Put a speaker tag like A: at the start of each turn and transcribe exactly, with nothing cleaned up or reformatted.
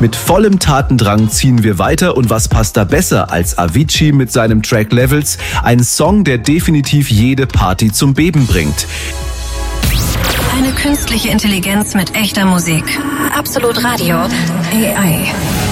A: Mit vollem Tatendrang ziehen wir weiter und was passt da besser als Avicii mit seinem Track Levels? Ein Song, der definitiv jede Party zum Beben bringt.
B: Eine künstliche Intelligenz mit echter Musik. Absolut Radio. A I.